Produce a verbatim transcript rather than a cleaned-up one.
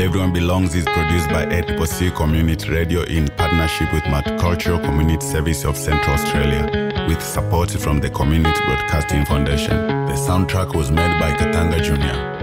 Everyone Belongs is produced by A C C C Community Radio in partnership with Multicultural Community Service of Central Australia, with support from the Community Broadcasting Foundation. The soundtrack was made by Katanga Junior